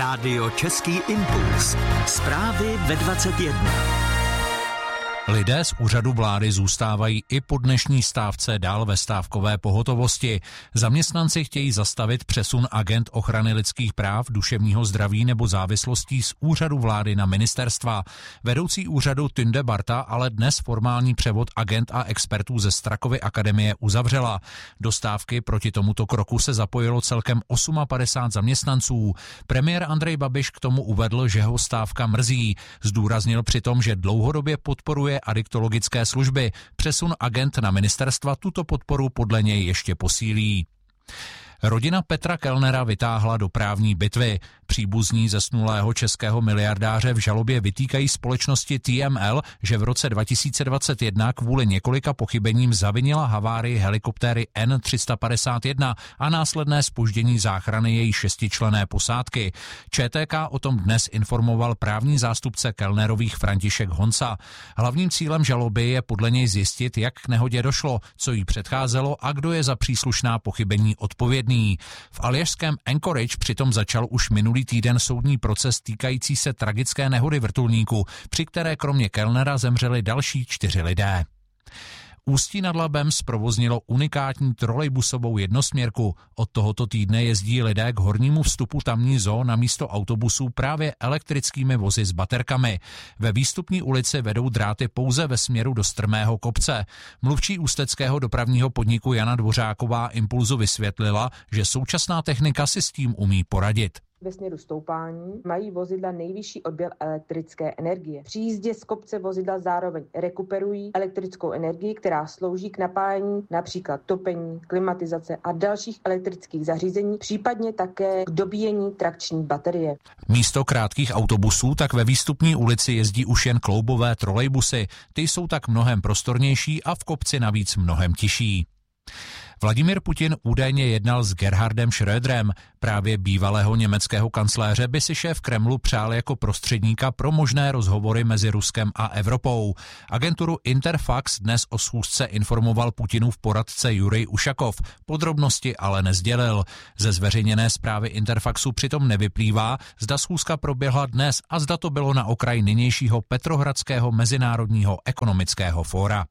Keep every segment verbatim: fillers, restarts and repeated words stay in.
Rádio Český impuls. Zprávy ve dvacet jedna. Lidé z úřadu vlády zůstávají i po dnešní stávce dál ve stávkové pohotovosti. Zaměstnanci chtějí zastavit přesun agent ochrany lidských práv, duševního zdraví nebo závislostí z úřadu vlády na ministerstva. Vedoucí úřadu Tunde Barta ale dnes formální převod agent a expertů ze Strakovy akademie uzavřela. Do stávky proti tomuto kroku se zapojilo celkem padesát osm zaměstnanců. Premiér Andrej Babiš k tomu uvedl, že ho stávka mrzí. Zdůraznil přitom, že dlouhodobě podporuje adiktologické služby. Přesun agent na ministerstva tuto podporu podle něj ještě posílí. Rodina Petra Kellnera vytáhla do právní bitvy. Příbuzní zesnulého českého miliardáře v žalobě vytýkají společnosti T M L, že v roce dva tisíce dvacet jedna kvůli několika pochybením zavinila havárii helikoptéry N tři sta padesát jedna a následné zpoždění záchrany její šestičlenné posádky. Č T K o tom dnes informoval právní zástupce Kellnerových František Honca. Hlavním cílem žaloby je podle něj zjistit, jak k nehodě došlo, co jí předcházelo a kdo je za příslušná pochybení odpovědný. V aljašském Anchorage přitom začal už minulý týden soudní proces týkající se tragické nehody vrtulníku, při které kromě Kellnera zemřeli další čtyři lidé. Ústí nad Labem zprovoznilo unikátní trolejbusovou jednosměrku. Od tohoto týdne jezdí lidé k hornímu vstupu tamní zoo na místo autobusů právě elektrickými vozy s baterkami. Ve výstupní ulici vedou dráty pouze ve směru do strmého kopce. Mluvčí ústeckého dopravního podniku Jana Dvořáková Impulzu vysvětlila, že současná technika si s tím umí poradit. Ve směru stoupání mají vozidla nejvyšší odběr elektrické energie. Při jízdě z kopce vozidla zároveň rekuperují elektrickou energii, která slouží k napájení například topení, klimatizace a dalších elektrických zařízení, případně také k dobíjení trakční baterie. Místo krátkých autobusů tak ve výstupní ulici jezdí už jen kloubové trolejbusy. Ty jsou tak mnohem prostornější a v kopci navíc mnohem tiší. Vladimír Putin údajně jednal s Gerhardem Schröderem. Právě bývalého německého kancléře by si šéf Kremlu přál jako prostředníka pro možné rozhovory mezi Ruskem a Evropou. Agenturu Interfax dnes o schůzce informoval Putinův poradce Jurij Ušakov. Podrobnosti ale nesdělil. Ze zveřejněné zprávy Interfaxu přitom nevyplývá, zda schůzka proběhla dnes a zda to bylo na okraji nynějšího Petrohradského mezinárodního ekonomického fóra.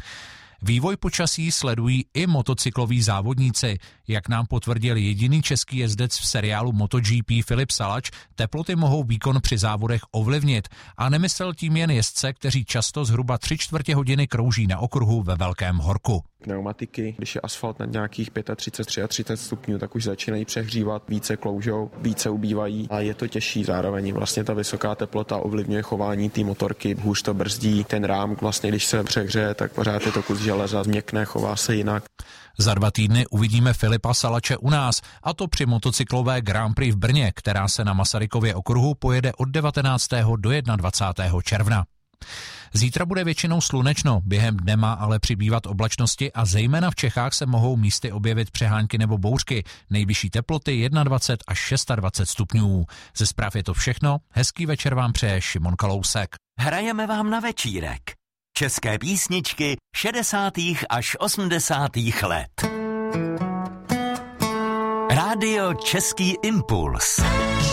Vývoj počasí sledují i motocykloví závodníci. Jak nám potvrdil jediný český jezdec v seriálu MotoGP Filip Salač, teploty mohou výkon při závodech ovlivnit a nemyslel tím jen jezdce, kteří často zhruba tři čtvrtě hodiny krouží na okruhu ve velkém horku. Pneumatiky, když je asfalt na nějakých třicet pět třicet tři stupňů, tak už začínají přehřívat, více kloužou, více ubývají a je to těžší zároveň. Vlastně ta vysoká teplota ovlivňuje chování té motorky, hůř to brzdí, ten rám vlastně, když se přehřeje, tak pořád je to kus železa, změkne, chová se jinak. Za dva týdny uvidíme Filipa Salače u nás, a to při motocyklové Grand Prix v Brně, která se na Masarykově okruhu pojede od devatenáctého do dvacátého prvního června. Zítra bude většinou slunečno, během dne má ale přibývat oblačnosti a zejména v Čechách se mohou místy objevit přehánky nebo bouřky. Nejvyšší teploty dvacet jedna až dvacet šest stupňů. Ze zpráv je to všechno, hezký večer vám přeje Šimon Kalousek. Hrajeme vám na večírek. České písničky šedesátých až osmdesátých let. Rádio Český impuls.